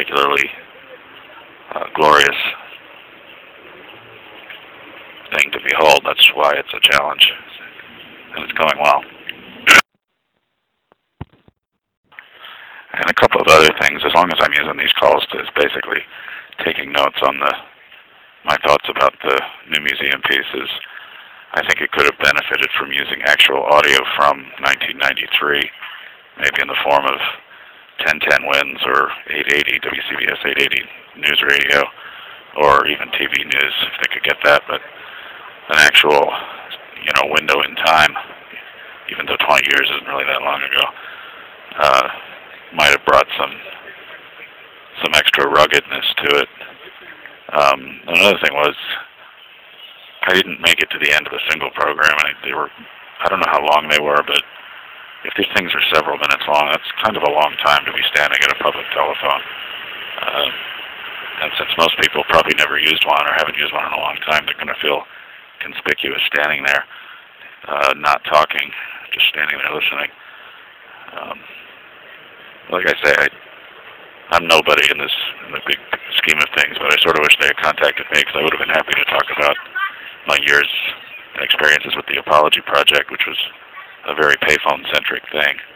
particularly glorious thing to behold. That's why it's a challenge, and it's going well. And a couple of other things, as long as I'm using these calls to basically taking notes on my thoughts about the new museum pieces. I think it could have benefited from using actual audio from 1993, maybe in the form of 1010 WINS or 880, WCBS 880 News Radio, or even TV News if they could get that. But an actual, window in time, even though 20 years isn't really that long ago, might have brought some extra ruggedness to it. Another thing was, I didn't make it to the end of a single program. I don't know how long they were, but if these things are several minutes long, that's kind of a long time to be standing at a public telephone. And since most people probably never used one or haven't used one in a long time, they're going to feel conspicuous standing there, not talking, just standing there listening. Like I say, I'm nobody in the big scheme of things, but I sort of wish they had contacted me because I would have been happy to talk about my years and experiences with the Apology Project, which was a very payphone-centric thing.